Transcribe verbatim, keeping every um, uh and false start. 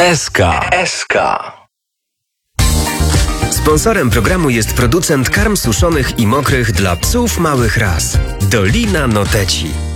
S K. S K. Sponsorem programu jest producent karm suszonych i mokrych dla psów małych ras. Dolina Noteci.